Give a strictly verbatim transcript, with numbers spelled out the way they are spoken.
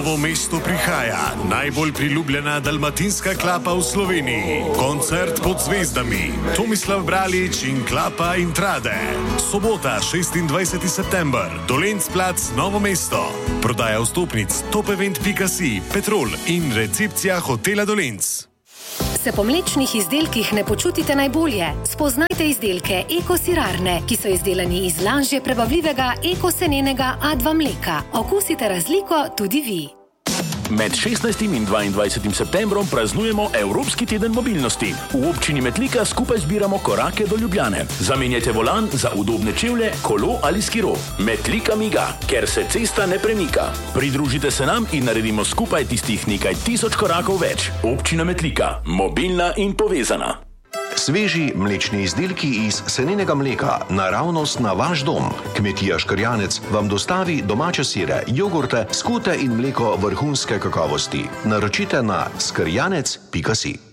Novo mesto prihaja najbolj priljubljena dalmatinska klapa v Sloveniji. Koncert pod zvezdami. Tomislav Bralič in Klapa Intrade. Sobota, šestindvajseti september. Dolenc plac, Novo mesto. Prodaja vstopnic topevent pika si, Petrol in recepcija hotela Dolenc. Se po mlečnih izdelkih ne počutite najbolje? Spoznajte izdelke Eko Sirarne, ki so izdelani iz lažje prebavljivega ekosenenega A dva mleka. Okusite razliko tudi vi. Med šestnajstim in dvaindvajsetim septembrom praznujemo Evropski teden mobilnosti. V občini Metlika skupaj zbiramo korake do Ljubljane. Zamenjajte volan za udobne čevlje, kolo ali skiro. Metlika miga, ker se cesta ne premika. Pridružite se nam in naredimo skupaj tistih nekaj tisoč korakov več. Občina Metlika, mobilna in povezana. Sveži mlečni izdelki iz senenega mleka, naravnost na vaš dom. Kmetija Škrjanec vam dostavi domače sire, jogurte, skute in mleko vrhunske kakovosti. Naročite na škrjanec pika si.